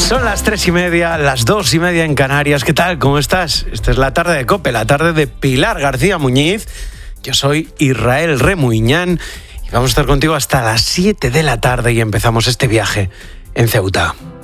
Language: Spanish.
Son las 3:30, las 2:30 en Canarias. ¿Qué tal? ¿Cómo estás? Esta es la tarde de COPE, la tarde de Pilar García Muñiz. Yo soy Israel Remuñán y vamos a estar contigo hasta las 7 de la tarde y empezamos este viaje en Ceuta.